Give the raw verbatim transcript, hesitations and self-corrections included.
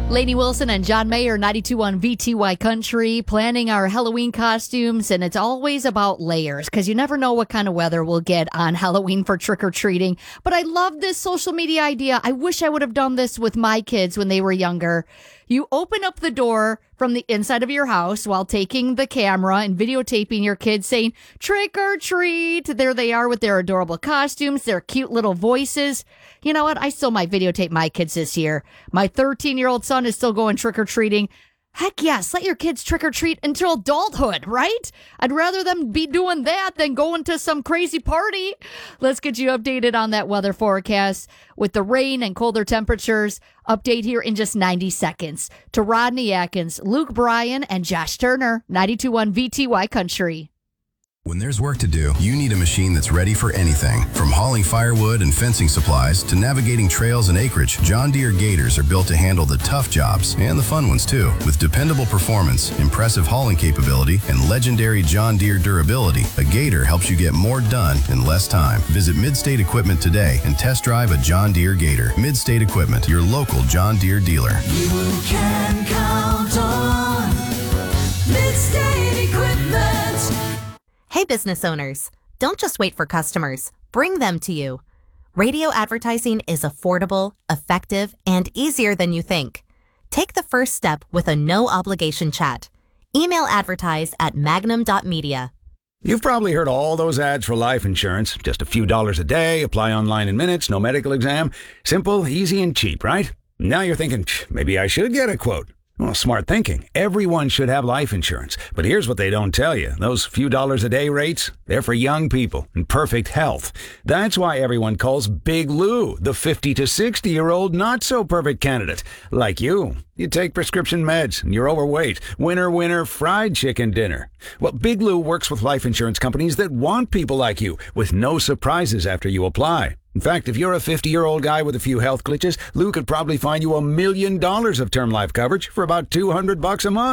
Lainey Wilson and John Mayer, ninety-two point one V T Y Country, planning our Halloween costumes, and it's always about layers because you never know what kind of weather we'll get on Halloween for trick-or-treating. But I love this social media idea. I wish I would have done this with my kids when they were younger. You open up the door from the inside of your house while taking the camera and videotaping your kids saying, trick or treat. There they are with their adorable costumes, their cute little voices. You know what? I still might videotape my kids this year. My thirteen-year-old son is still going trick or treating. Heck yes, let your kids trick or treat until adulthood, right? I'd rather them be doing that than going to some crazy party. Let's get you updated on that weather forecast with the rain and colder temperatures. Update here in just ninety seconds. To Rodney Atkins, Luke Bryan, and Josh Turner, ninety-two point one V T Y Country. When there's work to do, you need a machine that's ready for anything. From hauling firewood and fencing supplies to navigating trails and acreage, John Deere Gators are built to handle the tough jobs and the fun ones too. With dependable performance, impressive hauling capability, and legendary John Deere durability, a Gator helps you get more done in less time. Visit Midstate Equipment today and test drive a John Deere Gator. Midstate Equipment, your local John Deere dealer. You can count on Midstate Equipment. Hey business owners, don't just wait for customers, bring them to you. Radio advertising is affordable, effective, and easier than you think. Take the first step with a no-obligation chat. Email advertise at magnum dot media. You've probably heard all those ads for life insurance. Just a few dollars a day, apply online in minutes, no medical exam. Simple, easy, and cheap, right? Now you're thinking, maybe I should get a quote. Well, smart thinking. Everyone should have life insurance. But here's what they don't tell you. Those few dollars a day rates, they're for young people in perfect health. That's why everyone calls Big Lou the fifty to sixty-year-old not-so-perfect candidate. Like you. You take prescription meds and you're overweight. Winner, winner, fried chicken dinner. Well, Big Lou works with life insurance companies that want people like you with no surprises after you apply. In fact, if you're a fifty-year-old guy with a few health glitches, Lou could probably find you a million dollars of term life coverage for about two hundred bucks a month.